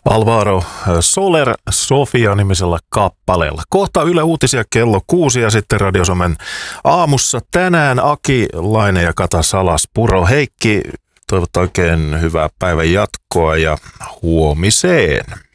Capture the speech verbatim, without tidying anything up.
Alvaro Soler Sofia nimisellä kappaleella. Kohta Yle Uutisia kello kuusi ja sitten Radio Suomen aamussa tänään Aki Laine ja Kata Salaspuro. Heikki, toivottaa oikein hyvää päivän jatkoa ja huomiseen.